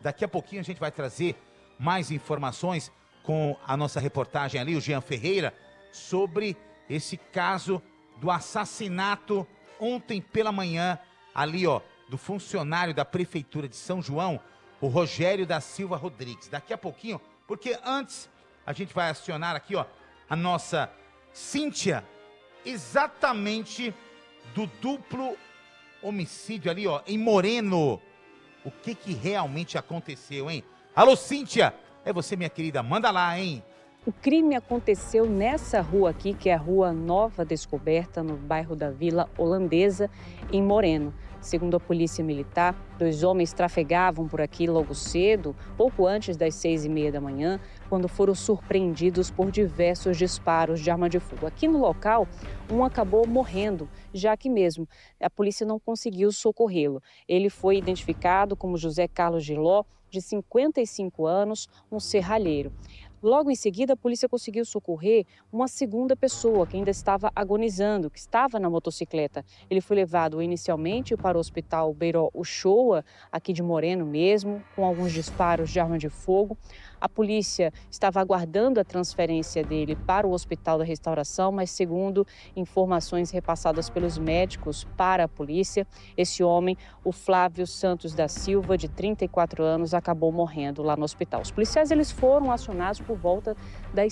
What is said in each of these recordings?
Daqui a pouquinho a gente vai trazer mais informações com a nossa reportagem ali, o Jean Ferreira, sobre esse caso do assassinato ontem pela manhã, ali do funcionário da Prefeitura de São João, o Rogério da Silva Rodrigues. Daqui a pouquinho, porque antes a gente vai acionar aqui a nossa Cíntia, exatamente do duplo homicídio ali em Moreno. O que realmente aconteceu, hein? Alô, Cíntia, é você, minha querida, manda lá, hein? O crime aconteceu nessa rua aqui, que é a Rua Nova Descoberta, no bairro da Vila Holandesa, em Moreno. Segundo a Polícia Militar, 2 homens trafegavam por aqui logo cedo, pouco antes das 6h30 da manhã, quando foram surpreendidos por diversos disparos de arma de fogo. Aqui no local, um acabou morrendo, já que mesmo a polícia não conseguiu socorrê-lo. Ele foi identificado como José Carlos Giló, de 55 anos, um serralheiro. Logo em seguida, a polícia conseguiu socorrer uma segunda pessoa que ainda estava agonizando, que estava na motocicleta. Ele foi levado inicialmente para o Hospital Beiró Uchoa, aqui de Moreno mesmo, com alguns disparos de arma de fogo. A polícia estava aguardando a transferência dele para o Hospital da Restauração, mas segundo informações repassadas pelos médicos para a polícia, esse homem, o Flávio Santos da Silva, de 34 anos, acabou morrendo lá no hospital. Os policiais eles foram acionados por volta das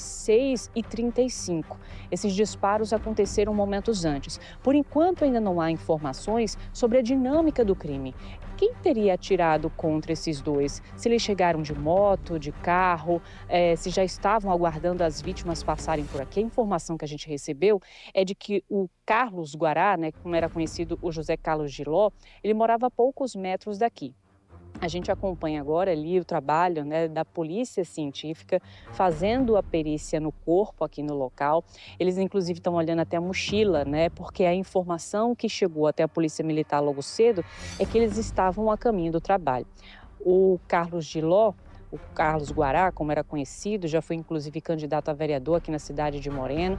6h35. Esses disparos aconteceram momentos antes. Por enquanto, ainda não há informações sobre a dinâmica do crime. Quem teria atirado contra esses dois? Se eles chegaram de moto, de carro, se já estavam aguardando as vítimas passarem por aqui. A informação que a gente recebeu é de que o Carlos Guará, como era conhecido o José Carlos Giló, ele morava a poucos metros daqui. A gente acompanha agora ali o trabalho da polícia científica fazendo a perícia no corpo aqui no local. Eles inclusive estão olhando até a mochila, porque a informação que chegou até a polícia militar logo cedo é que eles estavam a caminho do trabalho. O Carlos Giló, o Carlos Guará, como era conhecido, já foi inclusive candidato a vereador aqui na cidade de Moreno,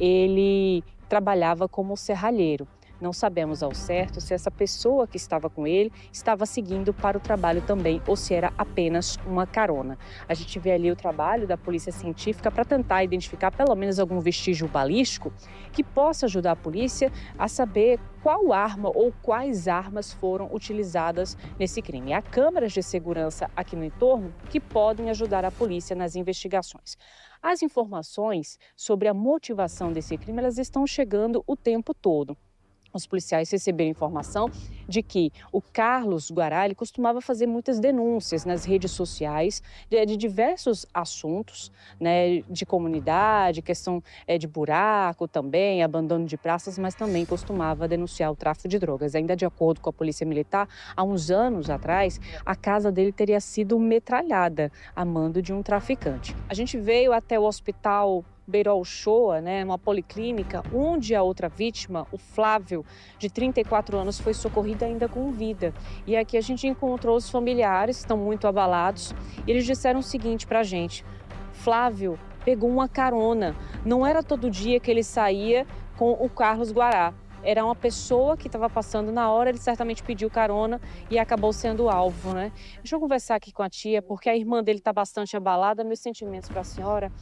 ele trabalhava como serralheiro. Não sabemos ao certo se essa pessoa que estava com ele estava seguindo para o trabalho também ou se era apenas uma carona. A gente vê ali o trabalho da polícia científica para tentar identificar pelo menos algum vestígio balístico que possa ajudar a polícia a saber qual arma ou quais armas foram utilizadas nesse crime. Há câmeras de segurança aqui no entorno que podem ajudar a polícia nas investigações. As informações sobre a motivação desse crime, elas estão chegando o tempo todo. Os policiais receberam informação de que o Carlos Guará ele costumava fazer muitas denúncias nas redes sociais de diversos assuntos, de comunidade, questão de buraco também, abandono de praças, mas também costumava denunciar o tráfico de drogas. Ainda de acordo com a Polícia Militar, há uns anos atrás, a casa dele teria sido metralhada a mando de um traficante. A gente veio até o Hospital Beiró Uchoa, uma policlínica, onde a outra vítima, o Flávio, de 34 anos, foi socorrido ainda com vida. E aqui a gente encontrou os familiares, estão muito abalados, e eles disseram o seguinte pra gente: Flávio pegou uma carona, não era todo dia que ele saía com o Carlos Guará. Era uma pessoa que estava passando na hora, ele certamente pediu carona e acabou sendo alvo, Deixa eu conversar aqui com a tia, porque a irmã dele está bastante abalada. Meus sentimentos para a senhora.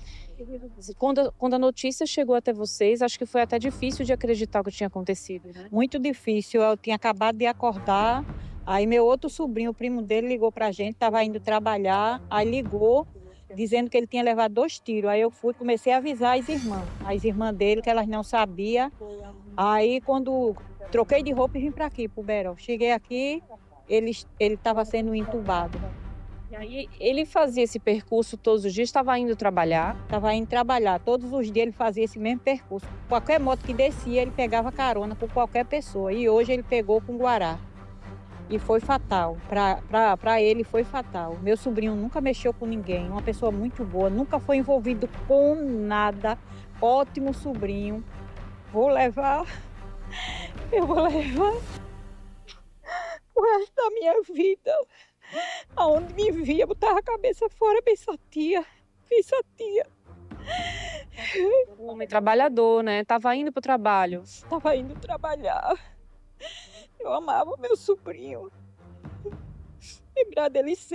Quando a notícia chegou até vocês, acho que foi até difícil de acreditar o que tinha acontecido, Muito difícil. Eu tinha acabado de acordar, aí meu outro sobrinho, o primo dele, ligou pra gente, estava indo trabalhar, aí ligou, dizendo que ele tinha levado 2 tiros. Aí eu comecei a avisar as irmãs dele, que elas não sabiam. Aí quando troquei de roupa e vim para aqui, pro Beiró. Cheguei aqui, ele estava sendo entubado. E aí ele fazia esse percurso todos os dias, estava indo trabalhar? Estava indo trabalhar, todos os dias ele fazia esse mesmo percurso. Qualquer moto que descia, ele pegava carona com qualquer pessoa. E hoje ele pegou com Guará. E foi fatal, para ele foi fatal. Meu sobrinho nunca mexeu com ninguém, uma pessoa muito boa, nunca foi envolvido com nada. Ótimo sobrinho. Eu vou levar o resto da minha vida. Aonde me via, botava a cabeça fora, bem satia. Um homem trabalhador, Tava indo pro trabalho. Estava indo trabalhar. Eu amava meu sobrinho. Lembrar dele sempre.